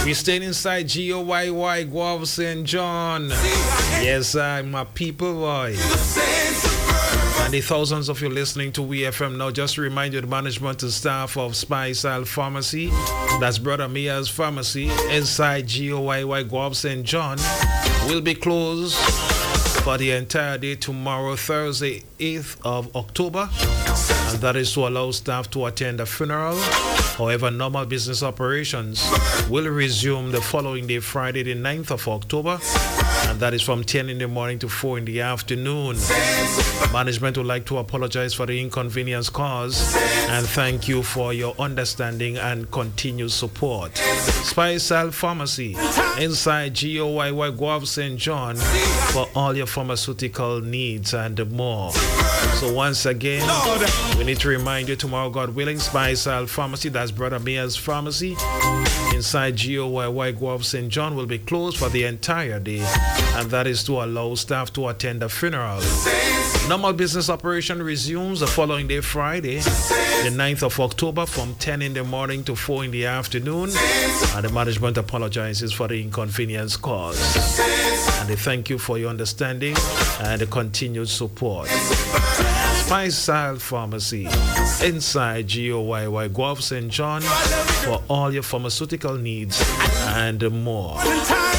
We staying inside GOYY Guava St. John. Yes, I'm my people, boy. And the thousands of you listening to WeFM now, just to remind you, the management and staff of Spice Isle Pharmacy, that's Brother Mia's Pharmacy, inside GOYY Guava St. John, will be closed for the entire day tomorrow, Thursday, 8th of October. And that is to allow staff to attend the funeral. However, normal business operations will resume the following day, Friday, the 9th of October. And that is from 10 in the morning to 4 in the afternoon. Management would like to apologize for the inconvenience caused and thank you for your understanding and continued support. Spice Isle Pharmacy, inside GOYY Guava St. John, for all your pharmaceutical needs and more. So once again, we need to remind you, tomorrow, God willing, Spice Isle Pharmacy, that's Brother Mia's Pharmacy, inside GOYY Guava St. John, will be closed for the entire day, and that is to allow staff to attend the funeral. Normal business operation resumes the following day, Friday, the 9th of October, from 10 in the morning to 4 in the afternoon, and the management apologizes for the inconvenience caused. And they thank you for your understanding and the continued support. Spice Isle Pharmacy, inside GOYY Guava St. John, for all your pharmaceutical needs and more.